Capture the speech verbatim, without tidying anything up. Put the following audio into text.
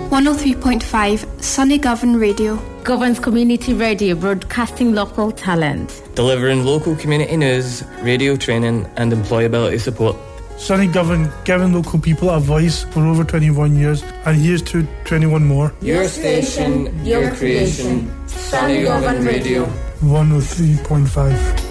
one oh three point five Sunny Govan Radio. Govan's community radio, broadcasting local talent. Delivering local community news, radio training and employability support. Sunny Govan, giving local people a voice for over twenty-one years, and here's to twenty-one more. Your station, your creation, Sunny Govan Radio. one oh three point five.